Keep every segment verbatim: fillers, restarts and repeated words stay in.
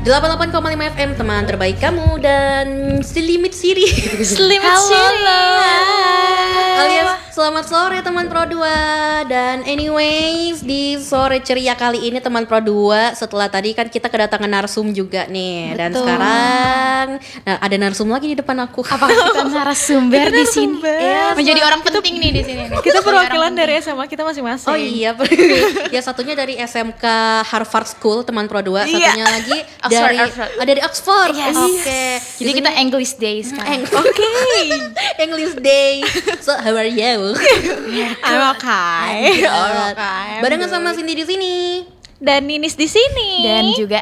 delapan puluh delapan koma lima F M, teman terbaik kamu dan Selimit Siri. Selimit Siri. Alias selamat sore teman Pro dua. Dan anyways, di sore ceria kali ini teman Pro dua, setelah tadi kan kita kedatangan narsum juga nih. Betul. Dan sekarang nah, ada narsum lagi di depan aku. Apa kita narasumber di sini? Ya, menjadi orang penting nih di sini. Kita perwakilan dari S M A kita masing-masing. Oh iya, ya satunya dari S M K Harvard School teman Pro dua, satunya iya. lagi Oxford, dari Oxford. Oh, dari Oxford. Yes. Oke. Okay. Jadi kita English Day sekarang. Eng- Oke. Okay. English Day. So how are you? I'm okay. I'm okay. Barengan sama Cindy di sini. Dan Ninis di sini. Dan juga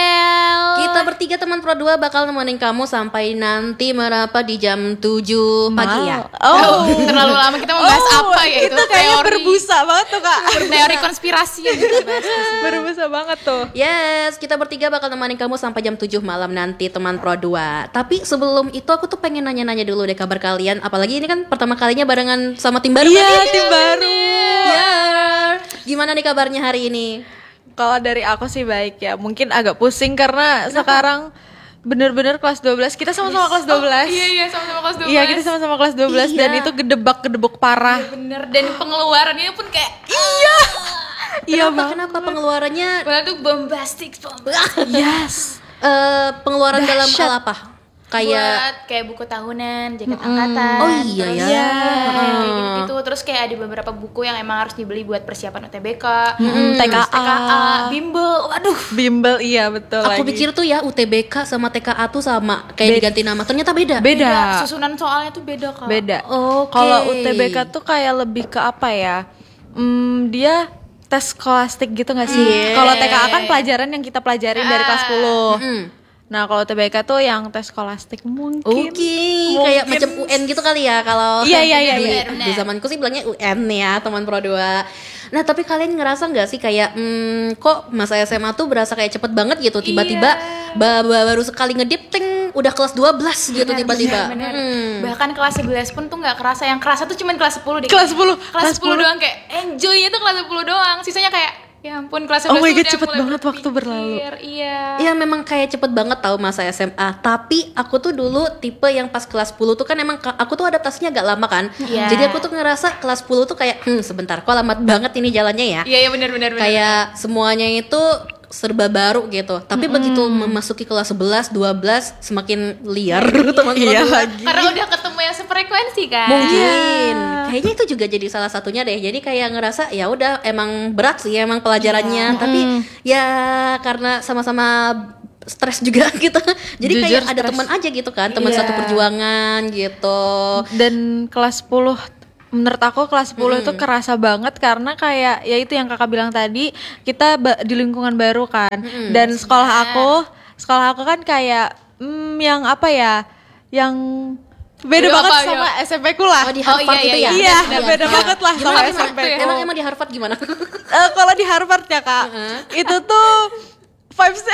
Adele. Kita bertiga teman Pro dua bakal nemenin kamu sampai nanti merapat di jam tujuh pagi ya. Oh, terlalu lama kita membahas oh, apa ya itu? Itu kayaknya teori, berbusa banget tuh Kak. teori konspirasi yang kita bahas. Berbusa banget tuh. Yes, kita bertiga bakal nemenin kamu sampai jam tujuh malam nanti teman Pro dua. Tapi sebelum itu aku tuh pengen nanya-nanya dulu deh kabar kalian. Apalagi ini kan pertama kalinya barengan sama tim baru. Iya, kan? tim baru. Ya. Gimana nih kabarnya hari ini? Kalau dari aku sih baik ya. Mungkin agak pusing karena Kenapa? sekarang bener-bener kelas dua belas. Kita sama-sama kelas dua belas. Oh, iya iya sama-sama kelas dua belas. Iya, kita sama-sama kelas dua belas iya. dan itu gedebak-gedebok parah. Iya bener, dan pengeluarannya pun kayak Iya. Iya, Kenapa, kenapa pengeluarannya? Padahal tuh bombastic, bombastic. Yes. Uh, pengeluaran Dahsyat. dalam hal apa? Kayak buat kayak buku tahunan, jaket angkatan. Oh iya terus, ya. ya Hmm. kayak gitu-gitu. Terus kayak ada beberapa buku yang emang harus dibeli buat persiapan U T B K, Hmm, T K A. T K A, bimbel. Waduh. Bimbel iya betul Aku lagi. pikir tuh ya U T B K sama T K A tuh sama kayak Be- diganti nama. Ternyata beda. Beda. Susunan soalnya tuh beda, Kak. Beda. Oke. Kalau U T B K tuh kayak lebih ke apa ya? Hmm, dia tes skolastik gitu gak sih? Yeah. Kalau T K A kan pelajaran yang kita pelajarin dari kelas sepuluh. Mm. Nah, kalau U T B K tuh yang tes skolastik mungkin. Oke, kayak macam U N gitu kali ya kalau Iya, iya, iya, di, benar, benar. di zamanku sih bilangnya U N ya teman Pro dua. Nah tapi kalian ngerasa nggak sih kayak hmm, kok masa S M A tuh berasa kayak cepet banget gitu tiba-tiba Iya. ba- ba- baru sekali ngedip ting udah kelas dua belas gitu Benar, tiba-tiba. benar, benar. Hmm. Bahkan kelas sebelas pun tuh nggak kerasa. Yang kerasa tuh cuma kelas sepuluh deh. Kelas sepuluh. Kelas sepuluh doang, kayak enjoy-nya tuh kelas sepuluh doang. Sisanya kayak ya ampun kelas sebelas Oh my tuh God, udah cepet mulai banget waktu berpikir. berlalu. Iya. Ya memang kayak cepet banget tau masa S M A. Tapi aku tuh dulu tipe yang pas kelas sepuluh tuh kan emang ka- aku tuh adaptasinya agak lama kan. Iya. Jadi aku tuh ngerasa kelas sepuluh tuh kayak hmm sebentar kok lambat banget ini jalannya ya. Iya iya benar benar benar. Kayak semuanya itu serba baru gitu. Tapi mm-hmm. begitu memasuki kelas sebelas, dua belas semakin liar teman-teman. Iya gua. lagi. Karena udah ketemu yang sefrekuensi kan. Mungkin. Iya. Kayaknya itu juga jadi salah satunya deh. Jadi kayak ngerasa ya udah emang berat sih emang pelajarannya, Iya. tapi ya karena sama-sama stres juga gitu. Jadi Jujur kayak ada stres. teman aja gitu kan, teman Iya. satu perjuangan gitu. Dan kelas sepuluh menurut aku kelas sepuluh Hmm. itu kerasa banget karena kayak ya itu yang Kakak bilang tadi, kita ba- di lingkungan baru kan. Hmm. Dan sekolah aku, sekolah aku kan kayak hmm, yang apa ya? Yang beda Beda banget apa, sama S M P ku lah. Oh di Oh, Harvard iya, itu iya, ya? Iya, Iya, beda iya. banget lah Gimana, sama gimana? S M P ku. Emang emang di Harvard gimana? Eh, kalau di Harvard ya Kak, itu tuh vibesnya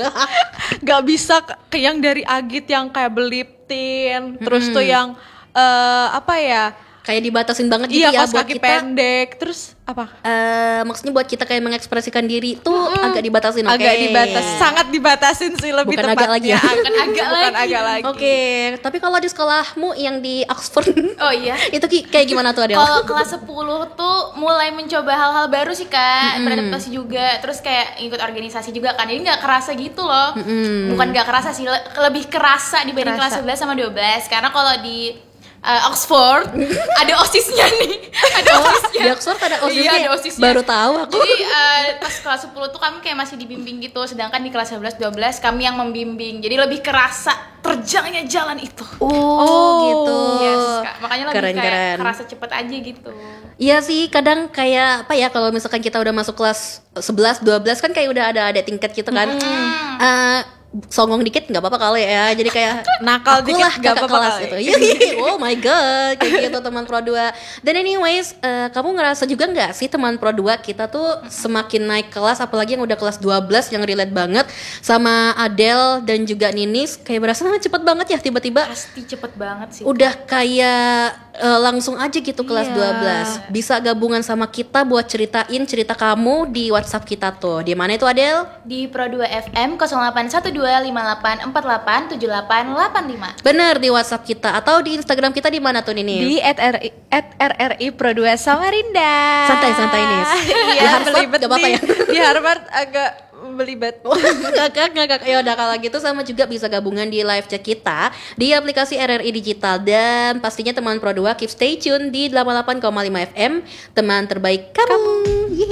nggak bisa ke yang dari Agit yang kayak beliptin, terus tuh yang eh, apa ya? Kayak dibatasin banget gitu Iya, ya kaos buat kaki kita. pendek, terus apa? eh maksudnya buat kita kayak mengekspresikan diri tuh agak dibatasin, oke? Agak dibatas, sangat dibatasin sih lebih Bukan tepatnya. agak lagi ya? Bukan agak Bukan lagi. agak lagi. Oke, tapi kalau di sekolahmu yang di Oxford, Oh iya. itu ki- kayak gimana tuh Adel? Kalau kelas sepuluh tuh mulai mencoba hal-hal baru sih Kak, beradaptasi juga, terus kayak ikut organisasi juga kan, jadi nggak kerasa gitu loh. Bukan nggak kerasa sih, le- lebih kerasa dibanding Kerasa. kelas sebelas sama dua belas, karena kalau di uh, Oxford ada osisnya nih, ada osisnya. Di Oxford ada osisnya? Iya, ada osisnya. Baru tahu aku. Jadi uh, pas kelas sepuluh tuh kami kayak masih dibimbing gitu, sedangkan di kelas sebelas dua belas kami yang membimbing, jadi lebih kerasa terjangnya jalan itu. Oh, gitu. Yes, Kak. Makanya lebih Keren, kayak keren. kerasa cepet aja gitu. Iya sih, kadang kayak apa ya kalau misalkan kita udah masuk kelas sebelas, dua belas kan kayak udah ada ada tingkat gitu kan. Eh, songong dikit nggak apa-apa kali ya. Jadi kayak Nakal dikit akulah nggak kakak apa-apa kelas kali. gitu. Oh my god, kayak gitu teman Pro dua. Dan anyways, eh, kamu ngerasa juga nggak sih teman Pro dua kita tuh semakin naik kelas, apalagi yang udah kelas dua belas yang relate banget sama Adele dan juga Ninis, kayak berasa cepet banget ya tiba-tiba Pasti cepet banget sih. udah kayak eh, langsung aja gitu kelas Iya. dua belas. Bisa gabungan sama kita buat ceritain cerita kamu di WhatsApp kita tuh. Di mana itu Adele? Di Pro dua F M nol delapan satu dua lima delapan empat delapan tujuh delapan delapan lima. Bener, di WhatsApp kita atau di Instagram kita di mana tuh Ninis? Di at R I, at R R I Pro dua Samarinda. Santai-santai, Nis. Di Iya, Harvard belibet gak apa-apa di, ya? di Harvard agak belibet. Ngakak, ngakak. Ya udah kalau gitu sama juga bisa gabungan di live chat kita di aplikasi R R I Digital. Dan pastinya teman Pro dua keep stay tune di delapan puluh delapan koma lima F M, teman terbaik kamu.